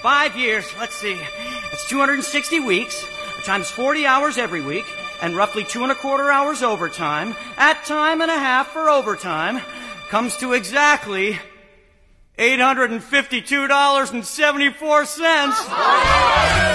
5 years, let's see. It's 260 weeks, times 40 hours every week, and roughly 2¼ hours overtime, at time and a half for overtime, comes to exactly $852.74.